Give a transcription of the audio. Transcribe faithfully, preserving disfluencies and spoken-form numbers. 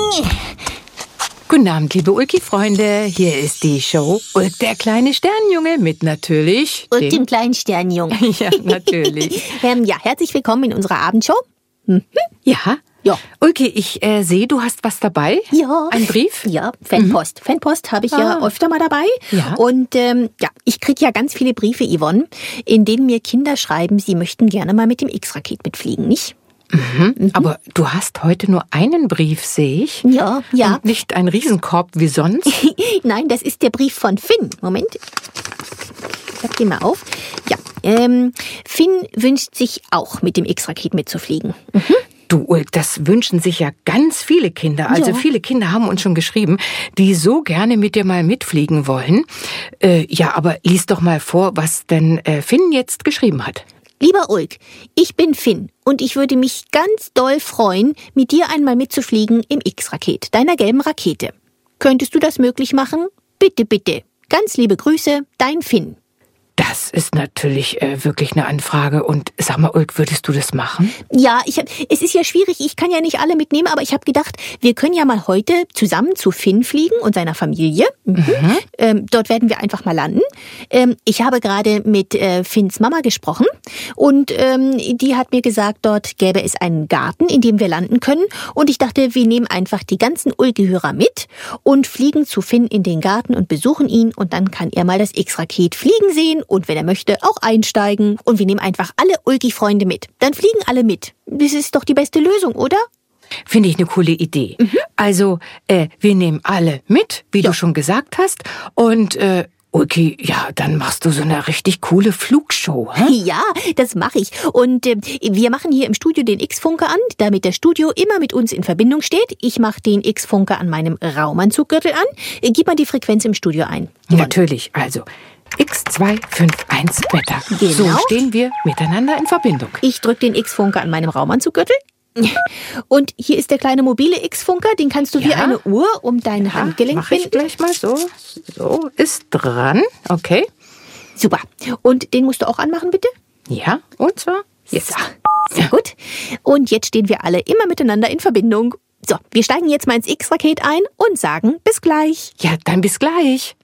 Guten Abend, liebe Ulki-Freunde. Hier ist die Show Ulk, der kleine Sternjunge, mit natürlich... Und dem kleinen Sternjungen. Ja, natürlich. ähm, ja, herzlich willkommen in unserer Abendshow. Mhm. Ja. Ja. Ulki, ich äh, sehe, du hast was dabei. Ja. Ein Brief? Ja, Fanpost. Mhm. Fanpost habe ich ah. ja öfter mal dabei. Ja. Und ähm, ja, ich kriege ja ganz viele Briefe, Yvonne, in denen mir Kinder schreiben, sie möchten gerne mal mit dem X-Raket mitfliegen, nicht? Mhm. Mhm. Aber du hast heute nur einen Brief, sehe ich. Ja, ja. Und nicht einen Riesenkorb wie sonst. Nein, das ist der Brief von Finn. Moment. Sag den mal auf. Ja, ähm, Finn wünscht sich auch, mit dem X-Raket mitzufliegen. Mhm. Du, Ulk, das wünschen sich ja ganz viele Kinder. Also ja. viele Kinder haben uns schon geschrieben, die so gerne mit dir mal mitfliegen wollen. Äh, ja, aber lies doch mal vor, was denn äh, Finn jetzt geschrieben hat. Lieber Ulk, ich bin Finn und ich würde mich ganz doll freuen, mit dir einmal mitzufliegen im X-Raket, deiner gelben Rakete. Könntest du das möglich machen? Bitte, bitte. Ganz liebe Grüße, dein Finn. Das ist natürlich äh, wirklich eine Anfrage. Und sag mal, Ulk, würdest du das machen? Ja, ich hab, es ist ja schwierig, ich kann ja nicht alle mitnehmen, aber ich habe gedacht, wir können ja mal heute zusammen zu Finn fliegen und seiner Familie. Mhm. Mhm. Ähm, dort werden wir einfach mal landen. Ähm, ich habe gerade mit äh, Finns Mama gesprochen und ähm, die hat mir gesagt, dort gäbe es einen Garten, in dem wir landen können. Und ich dachte, wir nehmen einfach die ganzen Ulki-Hörer mit und fliegen zu Finn in den Garten und besuchen ihn. Und dann kann er mal das X-Raket fliegen sehen. Und wenn er möchte, auch einsteigen. Und wir nehmen einfach alle Ulki-Freunde mit. Dann fliegen alle mit. Das ist doch die beste Lösung, oder? Finde ich eine coole Idee. Mhm. Also, äh, wir nehmen alle mit, wie ja. du schon gesagt hast. Und, äh, Ulki, ja, dann machst du so eine richtig coole Flugshow, hä? Ja, das mache ich. Und äh, wir machen hier im Studio den X-Funker an, damit der Studio immer mit uns in Verbindung steht. Ich mache den X-Funker an meinem Raumanzuggürtel an. Äh, gib mal die Frequenz im Studio ein. Natürlich, also... X zwei fünf eins Wetter. Genau. So stehen wir miteinander in Verbindung. Ich drücke den X-Funker an meinem Raumanzuggürtel. Und hier ist der kleine mobile X-Funker, den kannst du ja. wie eine Uhr um dein ja, Handgelenk mach ich binden. Gleich mal so. So, ist dran. Okay. Super. Und den musst du auch anmachen, bitte? Ja, und zwar jetzt. So. Sehr ja. gut. Und jetzt stehen wir alle immer miteinander in Verbindung. So, wir steigen jetzt mal ins X-Raket ein und sagen bis gleich. Ja, dann bis gleich.